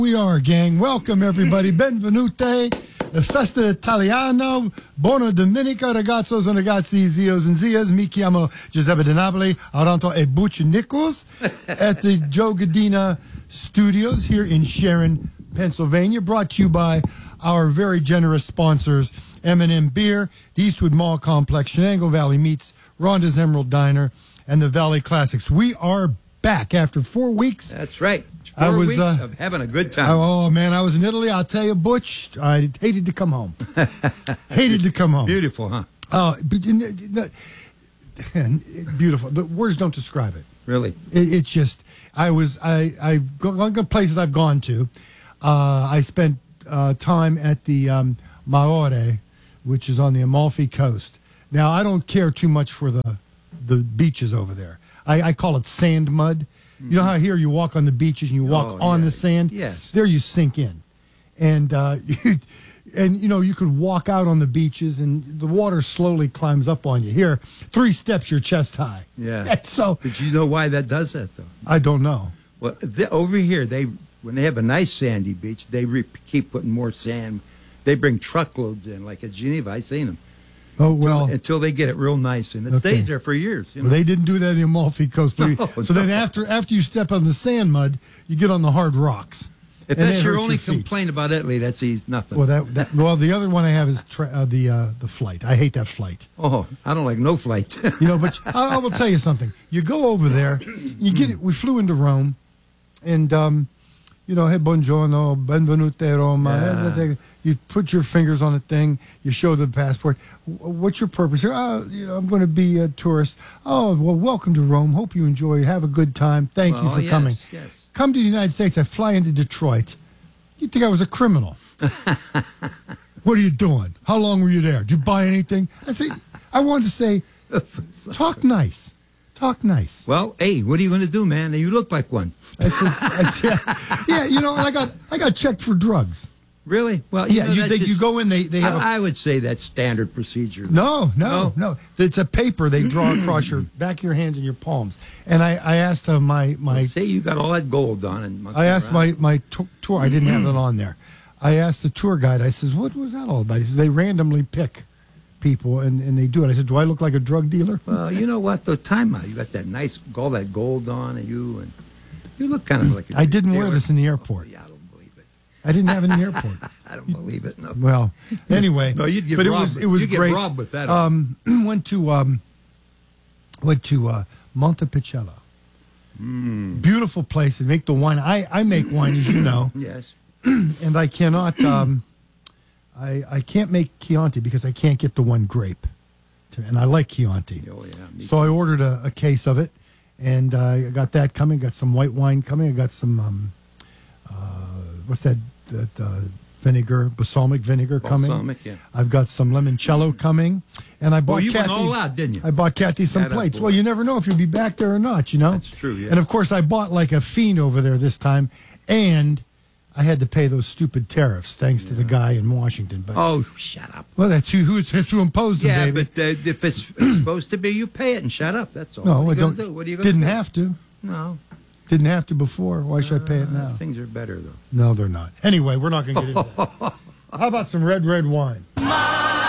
We are, gang. Welcome, everybody. Benvenute. Festa Italiano. Buona Domenica, ragazzos and ragazzi, zios and zias. Mi chiamo Giuseppe De Napoli. Aranto e Butch Nichols at the Joe Gadina Studios here in Sharon, Pennsylvania. Brought to you by our very generous sponsors, M&M Beer, the Eastwood Mall Complex, Shenango Valley Meats, Rhonda's Emerald Diner, and the Valley Classics. We are back after 4 weeks. That's right. 4 weeks of having a good time. Oh, man, I was in Italy. I'll tell you, Butch, I hated to come home. Hated to come home. Beautiful, huh? Oh, beautiful. The words don't describe it. Really? It's just, I've gone to places I've gone to. I spent time at the Maore, which is on the Amalfi Coast. Now, I don't care too much for the beaches over there. I call it sand mud. You know how here you walk on the beaches and you walk on the sand? Yes. There you sink in. And, you could walk out on the beaches and the water slowly climbs up on you. Here, 3 steps, you're chest high. Yeah. But you know why that does that, though? I don't know. Well, over here, when they have a nice sandy beach, they keep putting more sand. They bring truckloads in, like at Geneva. I've seen them. Oh, well. Until they get it real nice, and it stays there for years. You know? Well, they didn't do that in the Amalfi Coast. Then after you step on the sand mud, you get on the hard rocks. If that's your only complaint about Italy, that's nothing. Well, the other one I have is the flight. I hate that flight. Oh, I don't like no flight. But I will tell you something. You go over there, you get it. We flew into Rome, and hey, buongiorno, benvenute Roma. Yeah. You put your fingers on the thing. You show the passport. What's your purpose here? I'm going to be a tourist. Oh, well, welcome to Rome. Hope you enjoy. Have a good time. Thank you for coming. Yes. Come to the United States. I fly into Detroit. You'd think I was a criminal. What are you doing? How long were you there? Did you buy anything? I wanted to say, talk nice. Talk nice. Well, hey, what are you going to do, man? You look like one. I got checked for drugs. Really? Well, you go in. They have. I would say that's standard procedure. No. It's a paper they draw across your back of your hands and your palms. And I asked my. Say you got all that gold on, and I asked my tour. I didn't have it on there. I asked the tour guide. I says, "What was that all about?" He says, "They randomly pick people and they do it." I said, "Do I look like a drug dealer?" Well, you know what? The time out, you got that nice all that gold on, and you look kind of like. I didn't wear this in the airport. Yeah, I don't believe it. I didn't have it in the airport. I don't believe it. No. Well, anyway. No, you'd get robbed. It was you'd great. Get robbed with that. Went to Montepulciano. Beautiful place. They make the wine. I make wine, as you know. Yes. And I cannot. I can't make Chianti because I can't get the one grape. And I like Chianti. Oh yeah. So I ordered a case of it. And I got that coming. Got some white wine coming. I got some, what's that vinegar, balsamic vinegar coming. Balsamic, yeah. I've got some limoncello coming. And I bought you Kathy. went all out, didn't you? I bought Kathy some plates. Well, you never know if you'll be back there or not, That's true, yeah. And, of course, I bought like a fiend over there this time. And I had to pay those stupid tariffs thanks to the guy in Washington. But, oh, shut up. Well, that's who imposed them, baby. Yeah, but if it's supposed to be, you pay it and shut up. That's all. No, what I don't. Do? What are you going to do? Didn't have to. No. Didn't have to before. Why should I pay it now? Things are better, though. No, they're not. Anyway, we're not going to get into that. How about some red wine?